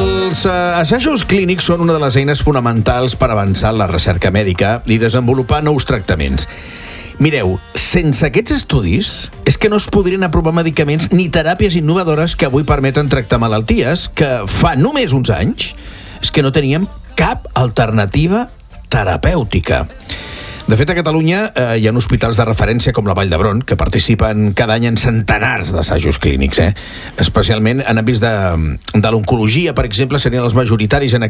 Els assajos clínics són una de les eines fonamentals per avançar en la recerca mèdica i desenvolupar nous tractaments. Mireu, sense aquests estudis és que no es podrien aprovar medicaments ni teràpies innovadores que avui permeten tractar malalties que fa només uns anys és que no teníem cap alternativa terapèutica. De fet, a Catalunya hi ha hospitals de referència com la Vall d'Hebron que participen cada any en centenars d'assajos clínics, especialment en àmbits de l'oncologia, per exemple, serien els majoritaris en